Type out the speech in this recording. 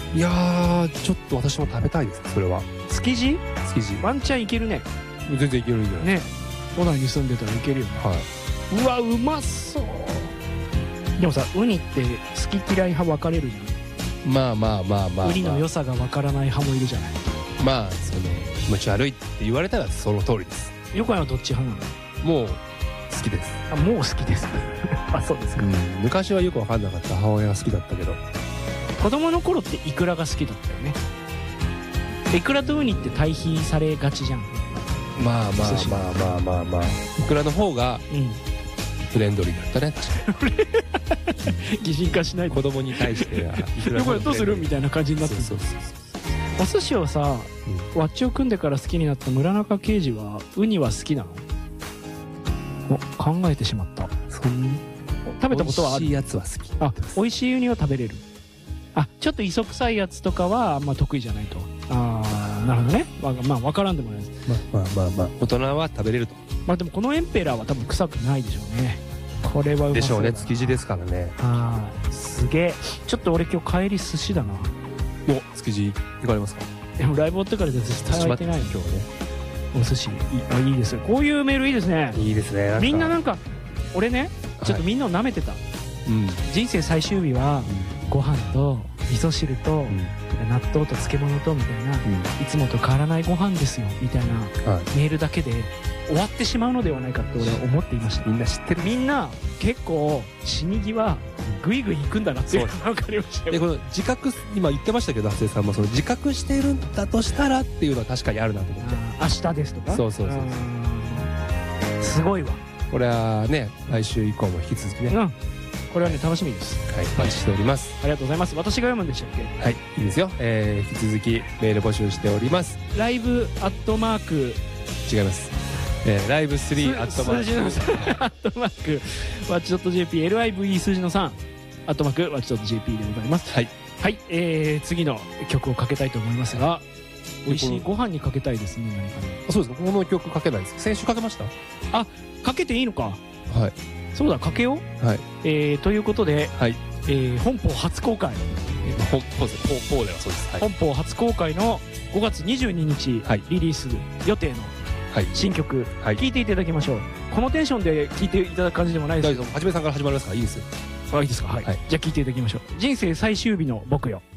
いやー、ちょっと私も食べたいですそれは。 築地築地ワンチャンいけるね。 全然いけるんじゃないね、都内に住んでたらいけるよね。 はい。 うわ、うまそう。でもさ、ウニって好き嫌い派分かれるじまあまあまあまあ、 ゃん。ウニの良さが分からない派もいるじゃない。 まあその気持ち悪いって言われたらその通りです。 横山はどっち派なの？ もう好きです。 あ、もう好きです。あ、そうですか。 昔はよく分かんなかった母親が好きだったけど、 子供の頃ってイクラが好きだったよね。イクラとウニって対比されがちじゃん。 まあまあまあまあまあまあ、いくらの方がフレンドリーだったね。確かに擬人化しないで。 子供に対してはこれどうするみたいな感じになってる。 そうそうそうお寿司をさ、ワッチを組んでから好きになった村中刑事はウニは好きなの？お、考えてしまった。 そんな食べたことはある？ 美味しいやつは好き。 あ、美味しいウニは食べれる。あ、ちょっと磯臭いやつとかはあんま得意じゃないと。ああ、なるほどね。まあ分からんでもないです。 まあまあまあ、大人は食べれると。 まあでもこのエンペラーは多分臭くないでしょうね。これはうまそうだな。 でしょうね。築地ですからね。 はい。すげえ。ちょっと俺今日帰り寿司だな。 お、築地行かれますか？ でもライブ終わってからで寿司食べてない。 今日はね。 お寿司いいですよ。こういうメールいいですね。 いいですね。 みんななんか俺ね、ちょっとみんなを舐めてた。人生最終日はご飯と味噌汁と納豆と漬物とみたいな、いつもと変わらないご飯ですよみたいなメールだけで終わってしまうのではないかって俺は思っていました。 みんな知ってる。 みんな結構死に際グイグイ行くんだなっていうのが分かりましたよ。 でこの自覚、今言ってましたけど、長谷さんもその自覚しているんだとしたらっていうのは確かにあるなと思って。 明日ですとか。 そうそうそう。 すごいわ。 これはね、来週以降も引き続きね。 これはね、楽しみです。 はい、お待ちしております。 ありがとうございます。私が読むんでしたっけ？ はい、いいですよ。引き続きメール募集しております。 ライブアットマーク違います。ライブ3アットマーク数字の3アットマークワッチドット JP LIVE 数字の3アットマークワッチドット JP でございます。 はいはい、次の曲をかけたいと思いますが、美味しいご飯にかけたいですね。何かね。 そうです。この曲かけないです。先週かけました。 あ、かけていいのか。 はい。 そうだ、かけよう。 はい。 ということで、 はい。 本邦初公開。 本邦ではそうです。 本邦初公開の5月22日リリース予定の新曲、聴いていただきましょう。このテンションで聴いていただく感じでもないですけど、 はじめさんから始まりますからいいですよ。 あ、いいですか。はい。じゃあ聴いていただきましょう。人生最終日の僕よ。